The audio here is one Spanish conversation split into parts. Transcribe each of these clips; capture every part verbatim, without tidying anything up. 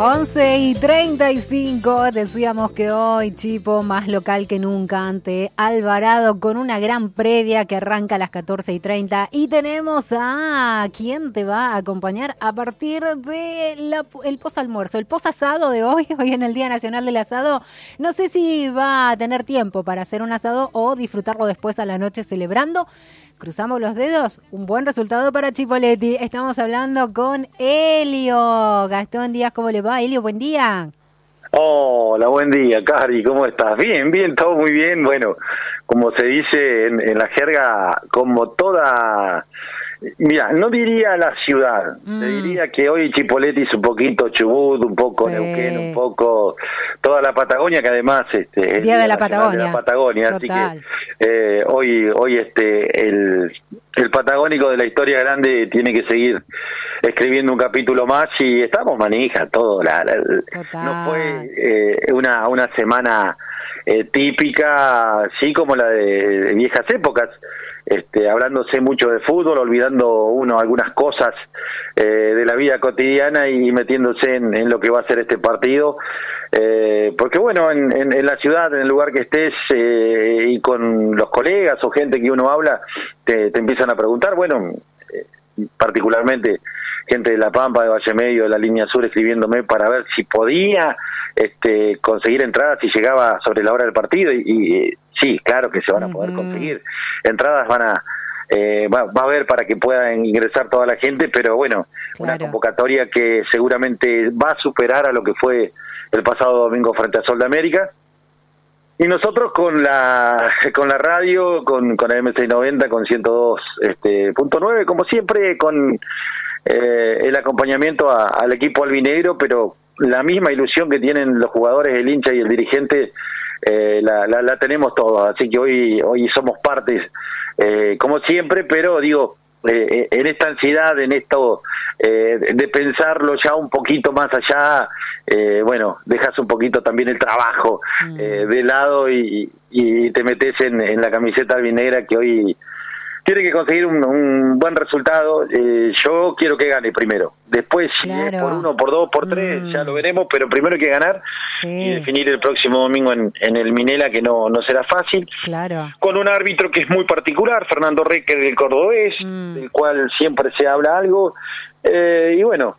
once y treinta y cinco, decíamos que hoy Chipo más local que nunca ante Alvarado con una gran previa que arranca a las catorce y treinta y tenemos a quien te va a acompañar a partir de la, el posalmuerzo, el posasado de hoy, hoy en el Día Nacional del Asado. No sé si va a tener tiempo para hacer un asado o disfrutarlo después a la noche celebrando. Cruzamos los dedos, un buen resultado para Chipoletti. Estamos hablando con Elio. Gastón Díaz, ¿cómo le va? Elio, buen día. Hola, buen día, Cari, ¿cómo estás? Bien, bien, todo muy bien. Bueno, como se dice en, en la jerga, como toda... Mira, no diría la ciudad, mm. te diría que hoy Chipoletti es un poquito Chubut, un poco sí. Neuquén, un poco toda la Patagonia, que además este es el Día, Día de la Patagonia, de la Patagonia, así que eh, hoy hoy este el el patagónico de la historia grande tiene que seguir escribiendo un capítulo más y estamos manija todo, la, la, no fue eh, una una semana eh, típica, sí, como la de, de viejas épocas. Este, hablándose mucho de fútbol, olvidando uno algunas cosas eh, de la vida cotidiana y metiéndose en, en lo que va a ser este partido, eh, porque bueno, en, en, en la ciudad, en el lugar que estés eh, y con los colegas o gente que uno habla, te, te empiezan a preguntar, bueno, eh, particularmente gente de La Pampa, de Valle Medio, de la Línea Sur, escribiéndome para ver si podía este, conseguir entradas si llegaba sobre la hora del partido y, y sí, claro que se van a poder uh-huh. conseguir. Entradas van a eh, va, va a haber para que puedan ingresar toda la gente, pero bueno, claro. Una convocatoria que seguramente va a superar a lo que fue el pasado domingo frente a Sol de América. Y nosotros con la con la radio, con, con M seiscientos noventa, con ciento dos este, punto nueve, como siempre, con eh, el acompañamiento a, al equipo albinegro, pero la misma ilusión que tienen los jugadores, el hincha y el dirigente, eh, la, la, la tenemos todos, así que hoy hoy somos partes, eh, como siempre, pero digo, eh, en esta ansiedad, en esto eh, de pensarlo ya un poquito más allá, eh, bueno, dejas un poquito también el trabajo mm. eh, de lado y, y te metes en, en la camiseta albinegra que hoy tiene que conseguir un, un buen resultado. Eh, yo quiero que gane primero. Después, claro. si es por uno, por dos, por tres, mm. ya lo veremos, pero primero hay que ganar sí. y definir el próximo domingo en, en el Minela, que no, no será fácil. Claro. Con un árbitro que es muy particular, Fernando Reque, del cordobés, mm. del cual siempre se habla algo. Eh, y bueno,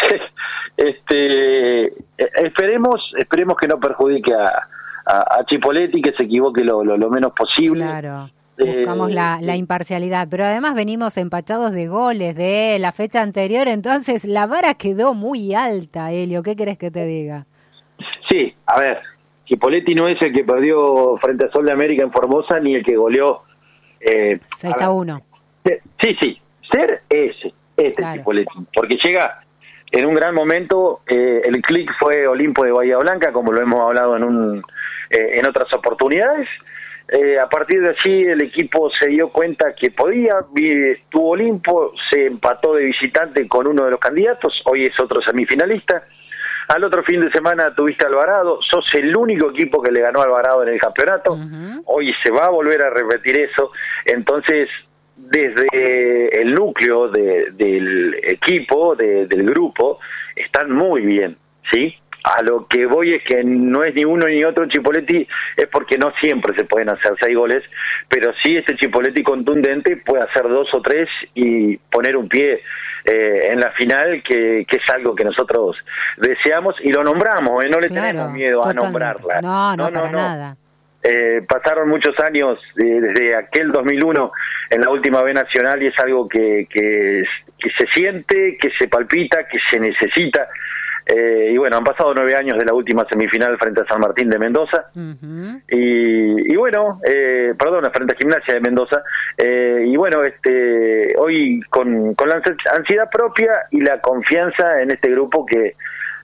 este esperemos esperemos que no perjudique a, a, a Chipoletti, que se equivoque lo, lo, lo menos posible. Claro. Buscamos eh, la, la imparcialidad, pero además venimos empachados de goles de la fecha anterior, entonces la vara quedó muy alta, Elio, ¿qué querés que te diga? Sí, a ver, Chipoletti no es el que perdió frente a Sol de América en Formosa, ni el que goleó eh, seis a uno. Sí, sí, ser ese, ese claro. Chipoletti, porque llega en un gran momento, eh, el clic fue Olimpo de Bahía Blanca, como lo hemos hablado en, un, eh, en otras oportunidades. Eh, a partir de allí el equipo se dio cuenta que podía, estuvo Olimpo, se empató de visitante con uno de los candidatos, hoy es otro semifinalista. Al otro fin de semana tuviste a Alvarado, sos el único equipo que le ganó a Alvarado en el campeonato, uh-huh. hoy se va a volver a repetir eso, entonces desde el núcleo de, del equipo, de, del grupo, están muy bien, ¿sí? A lo que voy es que no es ni uno ni otro Chipoletti, es porque no siempre se pueden hacer seis goles, pero sí este Chipoletti contundente puede hacer dos o tres y poner un pie eh, en la final, que, que es algo que nosotros deseamos y lo nombramos, ¿eh? No le claro, tenemos miedo totalmente. A nombrarla. No, no, no para no, no. nada. Eh, pasaron muchos años eh, desde aquel dos mil uno en la última B Nacional y es algo que, que, que se siente, que se palpita, que se necesita. Eh, y bueno, han pasado nueve años de la última semifinal frente a San Martín de Mendoza uh-huh. y, y bueno, eh, perdón, frente a Gimnasia de Mendoza eh, y bueno, este hoy con, con la ansiedad propia y la confianza en este grupo que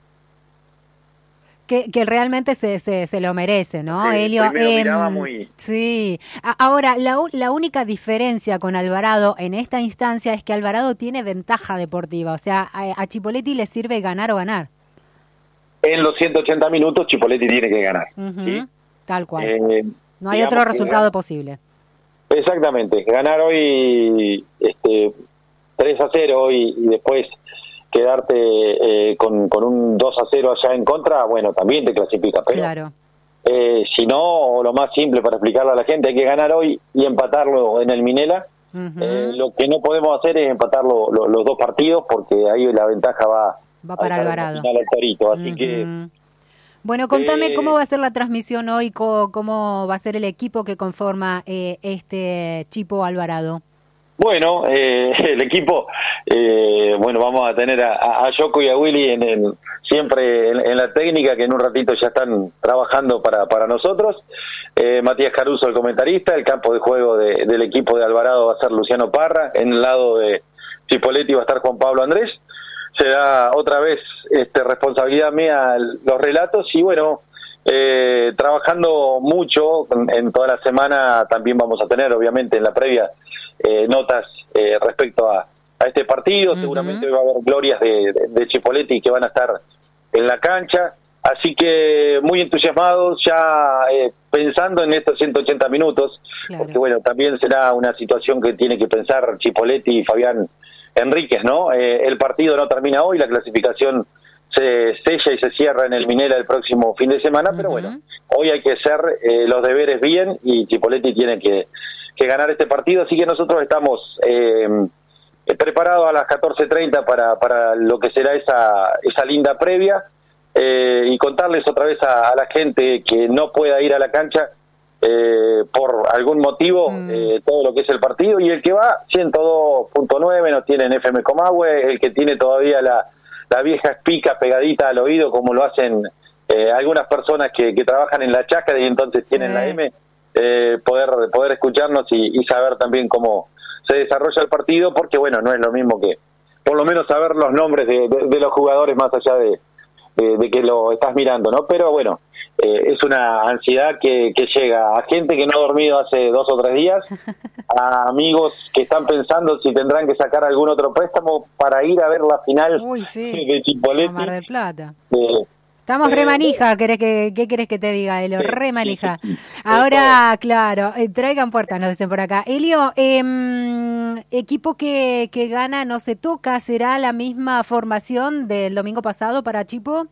Que, que realmente se, se, se lo merece, ¿no, sí, Elio? Eh, muy... Sí. Ahora, la, la única diferencia con Alvarado en esta instancia es que Alvarado tiene ventaja deportiva. O sea, a, a Chipoletti le sirve ganar o ganar. En los ciento ochenta minutos, Chipoletti tiene que ganar. Uh-huh. ¿Sí? Tal cual. Eh, no hay otro resultado posible. Exactamente. Ganar hoy este, tres a cero y, y después quedarte eh, con, con un dos a cero allá en contra, bueno, también te clasifica, pero claro. eh, si no, lo más simple para explicarle a la gente, hay que ganar hoy y empatarlo en el Minela. Uh-huh. eh, lo que no podemos hacer es empatar lo, lo, los dos partidos, porque ahí la ventaja va, va para Alvarado, al Torito, así uh-huh. que bueno, contame eh, cómo va a ser la transmisión hoy, cómo, cómo va a ser el equipo que conforma eh, este Chipo Alvarado. Bueno, eh, el equipo, eh, bueno, vamos a tener a, a Yoko y a Willy en el, siempre en, en la técnica, que en un ratito ya están trabajando para, para nosotros. Eh, Matías Caruso, el comentarista. El campo de juego de, del equipo de Alvarado va a ser Luciano Parra. En el lado de Chipoletti va a estar Juan Pablo Andrés. Será otra vez este, responsabilidad mía los relatos y bueno, eh, trabajando mucho en, en toda la semana. También vamos a tener, obviamente, en la previa, Eh, notas eh, respecto a, a este partido. Uh-huh. Seguramente va a haber glorias de, de, de Chipoletti que van a estar en la cancha, así que muy entusiasmados ya eh, pensando en estos ciento ochenta minutos, claro. Porque bueno, también será una situación que tiene que pensar Chipoletti y Fabián Enríquez, ¿no? Eh, el partido no termina hoy, la clasificación se sella y se cierra en el Minela el próximo fin de semana, uh-huh. Pero bueno, hoy hay que hacer eh, los deberes bien y Chipoletti tiene que que ganar este partido, así que nosotros estamos eh, preparados a las catorce treinta para, para lo que será esa, esa linda previa, eh, y contarles otra vez a, a la gente que no pueda ir a la cancha eh, por algún motivo, mm. eh, todo lo que es el partido, y el que va, ciento dos punto nueve, nos tiene en F M Comahue, el que tiene todavía la, la vieja espica pegadita al oído, como lo hacen eh, algunas personas que, que trabajan en la chacra y entonces tienen sí. la M, Eh, poder poder escucharnos y, y saber también cómo se desarrolla el partido, porque bueno, no es lo mismo que por lo menos saber los nombres de, de, de los jugadores más allá de, de, de que lo estás mirando, ¿no? Pero bueno, eh, es una ansiedad que, que llega a gente que no ha dormido hace dos o tres días, a amigos que están pensando si tendrán que sacar algún otro préstamo para ir a ver la final. Uy, sí. de Chipoletti. Mar del Plata. Eh, Estamos eh, re manija, ¿querés que, ¿qué querés que te diga, Elio? Sí, re manija. Sí, sí. Ahora, claro, eh, traigan puertas, nos dicen por acá. Elio, eh, equipo que, que gana no se toca, ¿será la misma formación del domingo pasado para Chipo?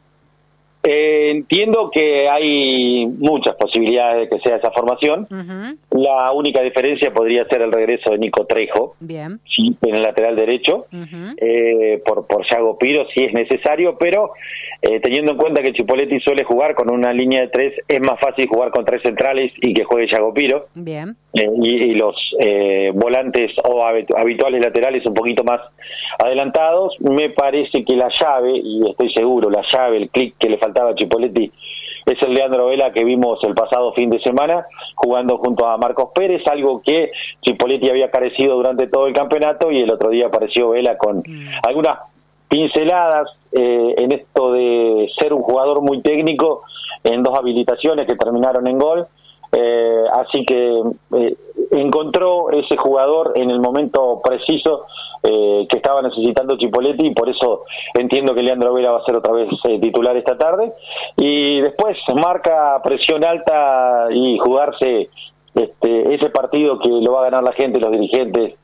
Eh, entiendo que hay muchas posibilidades de que sea esa formación. Uh-huh. La única diferencia podría ser el regreso de Nico Trejo, bien, sí, en el lateral derecho, uh-huh. eh, por por Yago Piro si es necesario, pero eh, teniendo en cuenta que Chipoletti suele jugar con una línea de tres, es más fácil jugar con tres centrales y que juegue Yago Piro. Bien. Eh, y, y los eh, volantes o habituales laterales un poquito más adelantados. Me parece que la llave, y estoy seguro, la llave, el clic que le faltaba a Chipoletti es el Leandro Vela que vimos el pasado fin de semana jugando junto a Marcos Pérez, algo que Chipoletti había carecido durante todo el campeonato, y el otro día apareció Vela con mm. algunas pinceladas eh, en esto de ser un jugador muy técnico en dos habilitaciones que terminaron en gol. Eh, así que eh, encontró ese jugador en el momento preciso eh, que estaba necesitando Chipoletti, y por eso entiendo que Leandro Vela va a ser otra vez eh, titular esta tarde. Y después marca presión alta y jugarse este, ese partido que lo va a ganar la gente, los dirigentes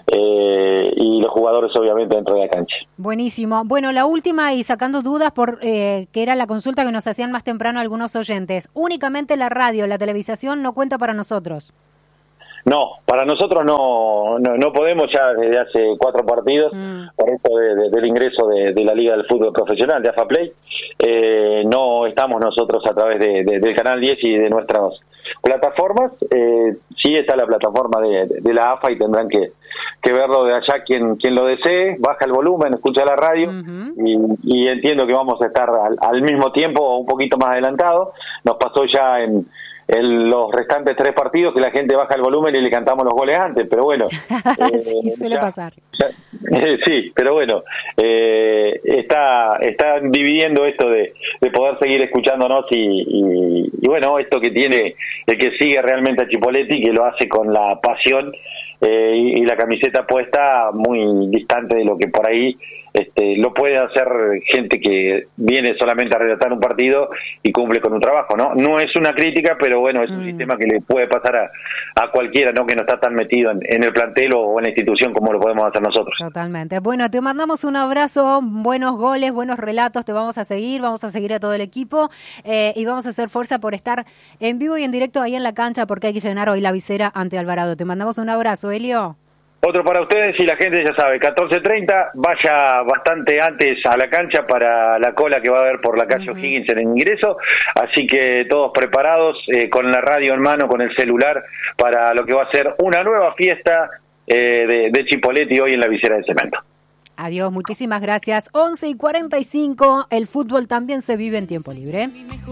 eh, y los jugadores obviamente dentro de la cancha. Buenísimo. Bueno, la última, y sacando dudas por eh, que era la consulta que nos hacían más temprano algunos oyentes, únicamente la radio, la televisación no cuenta para nosotros. No, para nosotros no no, no podemos ya desde hace cuatro partidos, mm. por esto de, de, del ingreso de, de la Liga del Fútbol Profesional, de AFA Play, eh, no estamos nosotros a través de, de, del Canal diez y de nuestras plataformas. Eh, sí está la plataforma de, de, de la AFA y tendrán que, que verlo de allá quien quien lo desee, baja el volumen, escucha la radio, uh-huh. y, y entiendo que vamos a estar al, al mismo tiempo, un poquito más adelantado. Nos pasó ya en en los restantes tres partidos que la gente baja el volumen y le cantamos los goles antes, pero bueno. eh, sí, suele ya, pasar. Ya, eh, sí, pero bueno, eh, está están dividiendo esto de, de poder seguir escuchándonos y, y, y bueno, esto que tiene el que sigue realmente a Chipoletti, que lo hace con la pasión eh, y, y la camiseta puesta, muy distante de lo que por ahí este, lo puede hacer gente que viene solamente a relatar un partido y cumple con un trabajo, ¿no? No es una crítica, pero bueno, es un mm. sistema que le puede pasar a, a cualquiera, ¿no? Que no está tan metido en, en el plantel o en la institución como lo podemos hacer nosotros. Totalmente. Bueno, te mandamos un abrazo, buenos goles, buenos relatos, te vamos a seguir, vamos a seguir a todo el equipo eh, y vamos a hacer fuerza por estar en vivo y en directo ahí en la cancha porque hay que llenar hoy la visera ante Alvarado. Te mandamos un abrazo, Elio. Otro para ustedes y la gente ya sabe, catorce treinta, vaya bastante antes a la cancha para la cola que va a haber por la calle uh-huh. O'Higgins en el ingreso, así que todos preparados eh, con la radio en mano, con el celular, para lo que va a ser una nueva fiesta eh, de, de Chipoleti hoy en la visera de cemento. Adiós, muchísimas gracias. once y cuarenta y cinco, el fútbol también se vive en tiempo libre.